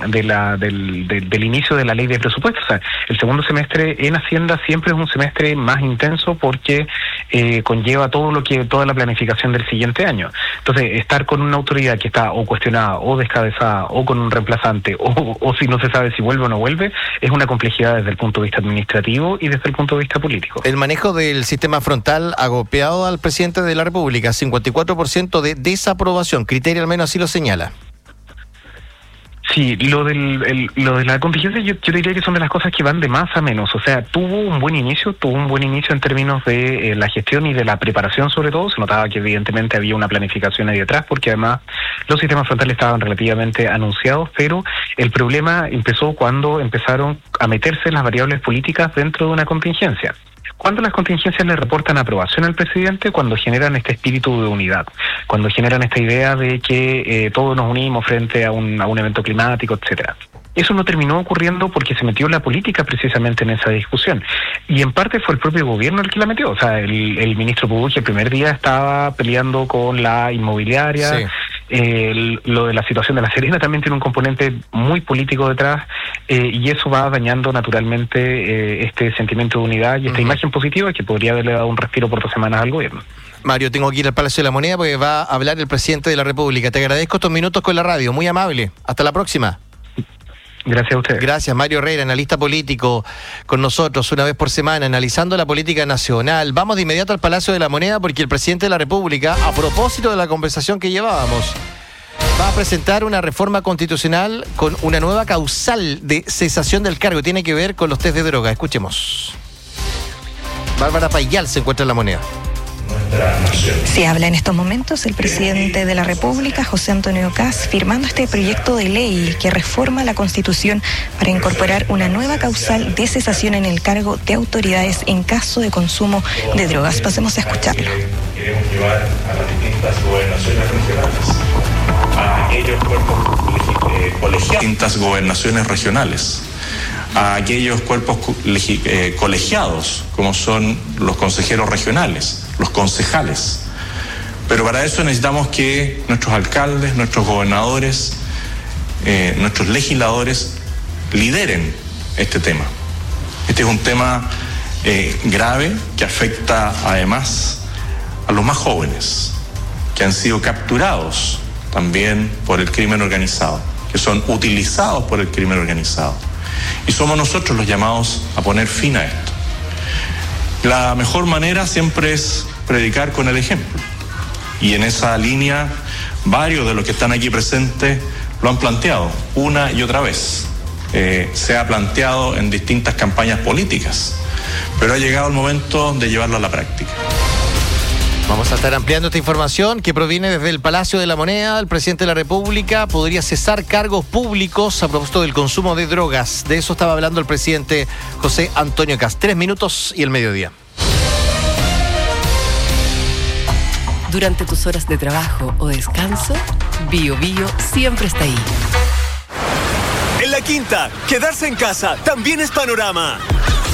del inicio de la ley de presupuestos. O sea, el segundo semestre en Hacienda siempre es un semestre más intenso porque conlleva toda la planificación del siguiente año. Entonces, estar con una autoridad que está o cuestionada o descabezada o con un reemplazante o si no se sabe si vuelve o no vuelve, es una complejidad desde el punto de vista administrativo y desde el punto de vista político. El manejo del sistema frontal ha golpeado al presidente de la República, 54% de desaprobación, criterio al menos así lo señala. Sí, lo de la contingencia yo diría que son de las cosas que van de más a menos. O sea, tuvo un buen inicio en términos de la gestión y de la preparación sobre todo. Se notaba que evidentemente había una planificación ahí detrás porque además los sistemas frontales estaban relativamente anunciados, pero el problema empezó cuando empezaron a meterse las variables políticas dentro de una contingencia. Cuando las contingencias le reportan aprobación al presidente, cuando generan este espíritu de unidad, cuando generan esta idea de que todos nos unimos frente a un evento climático, etcétera. Eso no terminó ocurriendo porque se metió la política precisamente en esa discusión. Y en parte fue el propio gobierno el que la metió. O sea, el ministro Pubuchi el primer día estaba peleando con la inmobiliaria. Sí. Lo de la situación de La Serena también tiene un componente muy político detrás, y eso va dañando naturalmente este sentimiento de unidad y esta imagen positiva que podría haberle dado un respiro por 2 semanas al gobierno. Mario, tengo que ir al Palacio de la Moneda porque va a hablar el presidente de la República. Te agradezco estos minutos con la radio, muy amable. Hasta la próxima. Gracias a usted. Gracias, Mario Herrera, analista político, con nosotros una vez por semana, analizando la política nacional. Vamos de inmediato al Palacio de la Moneda porque el presidente de la República, a propósito de la conversación que llevábamos, va a presentar una reforma constitucional con una nueva causal de cesación del cargo. Tiene que ver con los test de droga. Escuchemos. Bárbara Payal se encuentra en la Moneda. Se habla en estos momentos el presidente de la República, José Antonio Kast, firmando este proyecto de ley que reforma la Constitución para incorporar una nueva causal de cesación en el cargo de autoridades en caso de consumo de drogas. Pasemos a escucharlo. Queremos llevar a las distintas gobernaciones regionales, a aquellos cuerpos colegiados, distintas gobernaciones regionales, a aquellos cuerpos colegiados, como son los consejeros regionales, los concejales. Pero para eso necesitamos que nuestros alcaldes, nuestros gobernadores, nuestros legisladores lideren este tema. Este es un tema grave que afecta además a los más jóvenes, que han sido capturados también por el crimen organizado, que son utilizados por el crimen organizado. Y somos nosotros los llamados a poner fin a esto. La mejor manera siempre es predicar con el ejemplo. Y en esa línea, varios de los que están aquí presentes lo han planteado una y otra vez. Se ha planteado en distintas campañas políticas, pero ha llegado el momento de llevarlo a la práctica. Vamos a estar ampliando esta información que proviene desde el Palacio de la Moneda. El presidente de la República podría cesar cargos públicos a propósito del consumo de drogas. De eso estaba hablando el presidente José Antonio Kast. 3 minutos y el mediodía. Durante tus horas de trabajo o descanso, Bio Bio siempre está ahí. En La Quinta, quedarse en casa también es panorama.